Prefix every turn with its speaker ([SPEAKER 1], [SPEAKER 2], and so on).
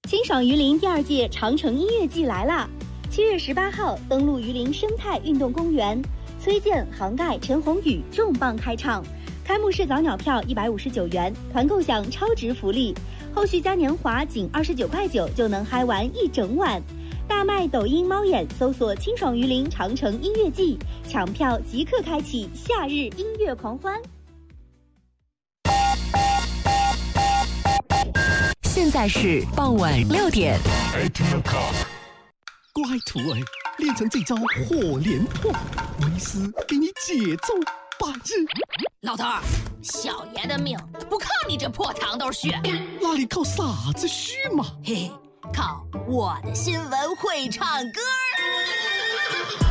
[SPEAKER 1] 清爽榆林第2届长城音乐季来啦！7月18号登陆榆林生态运动公园，崔健、杭盖、陈鸿宇重磅开唱。开幕式早鸟票159元，团购享超值福利，后续嘉年华仅29.9块就能嗨玩一整晚。大麦抖音猫眼搜索清爽榆林长城音乐季，抢票即刻开启夏日音乐狂欢。
[SPEAKER 2] 现在是傍晚6点。
[SPEAKER 3] 乖徒儿，练成这招火连破，为师给你节奏8日。
[SPEAKER 4] 老头儿，小爷的命不靠你这破糖豆血，
[SPEAKER 3] 哪里靠啥子虚嘛？
[SPEAKER 4] 嘿嘿，靠我的新闻会唱歌。